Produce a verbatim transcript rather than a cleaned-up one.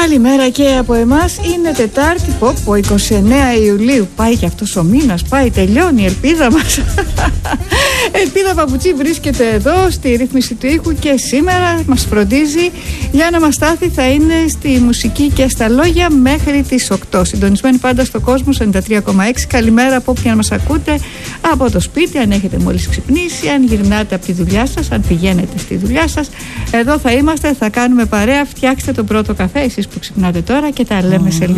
Καλημέρα και από εμάς. Είναι Τετάρτη, πω, είκοσι εννέα Ιουλίου. Πάει και αυτός ο μήνας, πάει, τελειώνει η ελπίδα μας. Ελπίδα Παπουτσί βρίσκεται εδώ στη ρύθμιση του ήχου και σήμερα μας φροντίζει. Για να μας στάθει θα είναι στη μουσική και στα λόγια μέχρι τις οκτώ. Συντονισμένοι πάντα στο Κόσμος ενενήντα τρία κόμμα έξι. Καλημέρα από όποια να μας ακούτε από το σπίτι, αν έχετε μόλις ξυπνήσει, αν γυρνάτε από τη δουλειά σας, αν πηγαίνετε στη δουλειά σας. Εδώ θα είμαστε, θα κάνουμε παρέα. Φτιάξτε τον πρώτο καφέ εσείς που ξυπνάτε τώρα και τα λέμε σε λίγο.